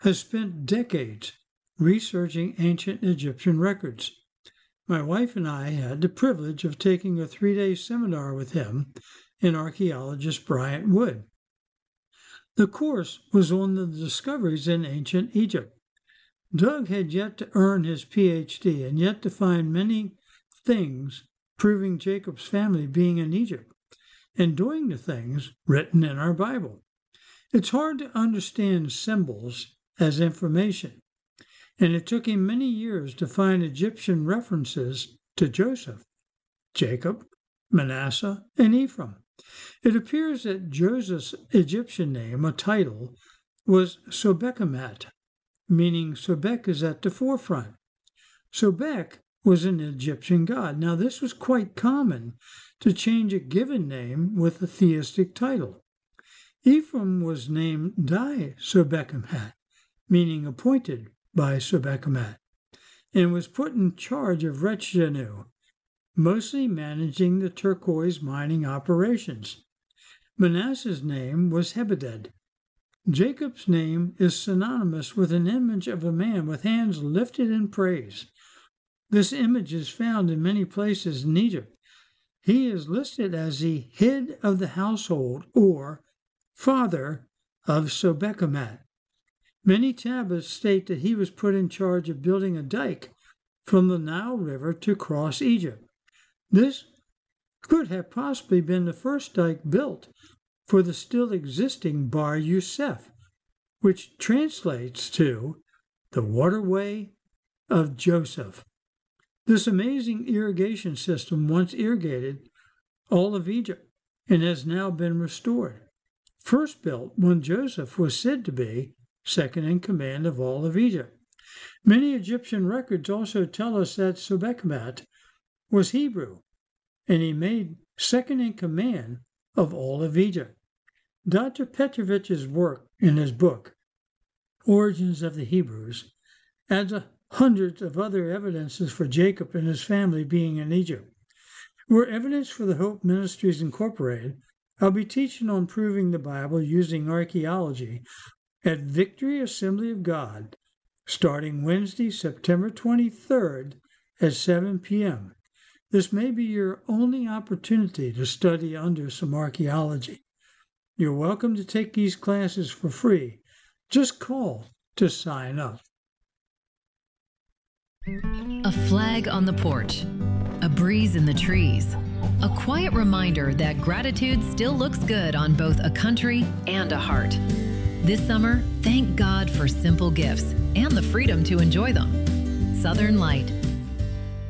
has spent decades researching ancient Egyptian records. My wife and I had the privilege of taking a 3-day seminar with him and archaeologist Bryant Wood. The course was on the discoveries in ancient Egypt. Doug had yet to earn his PhD and yet to find many things proving Jacob's family being in Egypt and doing the things written in our Bible. It's hard to understand symbols as information, and it took him many years to find Egyptian references to Joseph, Jacob, Manasseh, and Ephraim. It appears that Joseph's Egyptian name, a title, was Sobekhemet, meaning Sobek is at the forefront. Sobek was an Egyptian god. Now, this was quite common to change a given name with a theistic title. Ephraim was named Dai Sobekhemet, meaning appointed by Sobekhemet, and was put in charge of Retchenu, mostly managing the turquoise mining operations. Manasseh's name was Hebeded. Jacob's name is synonymous with an image of a man with hands lifted in praise. This image is found in many places in Egypt. He is listed as the head of the household or father of Sobekhemet. Many tablets state that he was put in charge of building a dike from the Nile River to cross Egypt. This could have possibly been the first dike built for the still existing Bar Yusuf, which translates to the waterway of Joseph. This amazing irrigation system once irrigated all of Egypt and has now been restored. First built when Joseph was said to be second in command of all of Egypt. Many Egyptian records also tell us that Sobekhemet was Hebrew, and he made second in command of all of Egypt. Dr. Petrovich's work in his book, Origins of the Hebrews, adds hundreds of other evidences for Jacob and his family being in Egypt. For Evidence for the Hope Ministries Incorporated, I'll be teaching on proving the Bible using archaeology at Victory Assembly of God, starting Wednesday, September 23rd at 7 p.m. This may be your only opportunity to study under some archaeology. You're welcome to take these classes for free. Just call to sign up. A flag on the porch, a breeze in the trees, a quiet reminder that gratitude still looks good on both a country and a heart. This summer, thank God for simple gifts and the freedom to enjoy them. Southern Light,